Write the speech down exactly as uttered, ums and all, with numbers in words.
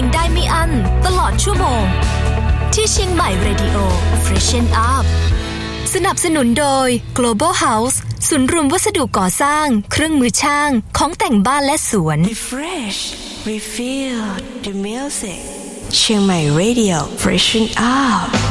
งได้ไม่อั้นตลอดชั่วโมงที่เชียงใหม่ Radio Freshen Up สนับสนุนโดย Global House ศูนย์รวมวัสดุก่อสร้างเครื่องมือช่างของแต่งบ้านและสวน Refresh Refill the music เชียงใหม่ Radio Freshen Up